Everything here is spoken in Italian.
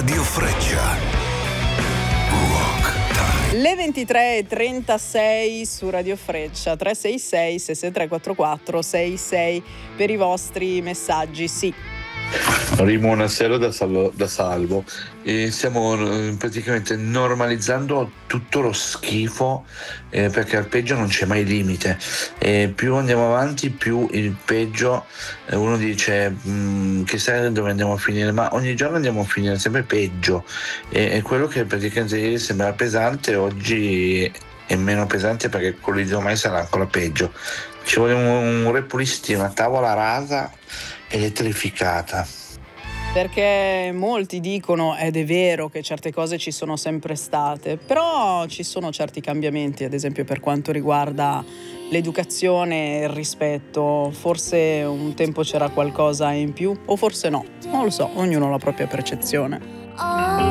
Radio Freccia. Rock Time. Le 23:36 su Radio Freccia, 366 66344 66 per i vostri messaggi, sì. Buonasera da Salvo. E stiamo praticamente normalizzando tutto lo schifo, perché al peggio non c'è mai limite, più andiamo avanti più il peggio, uno dice chissà dove andiamo a finire, ma ogni giorno andiamo a finire sempre peggio, e quello che praticamente ieri sembrava pesante oggi è meno pesante, perché quello di domani sarà ancora peggio. Ci vuole un repulistino, una tavola rasa elettrificata. Perché molti dicono, ed è vero, che certe cose ci sono sempre state, però ci sono certi cambiamenti, ad esempio per quanto riguarda l'educazione e il rispetto. Forse un tempo c'era qualcosa in più, o forse no, non lo so, ognuno ha la propria percezione.